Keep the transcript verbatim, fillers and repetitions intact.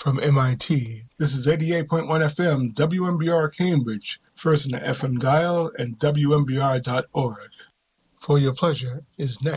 From M I T, this is eighty-eight point one F M, W M B R Cambridge, first in the F M dial, and W M B R dot org. For Your Pleasure is next.